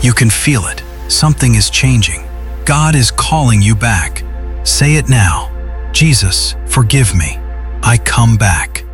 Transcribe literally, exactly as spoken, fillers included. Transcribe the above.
You can feel it. Something is changing. God is calling you back. Say it now. Jesus, forgive me. I come back.